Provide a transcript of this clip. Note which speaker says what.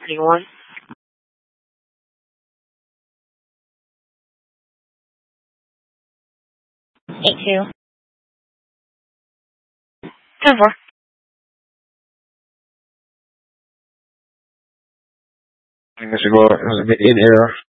Speaker 1: Anyone? 82. 10-4.
Speaker 2: I think it should go in error.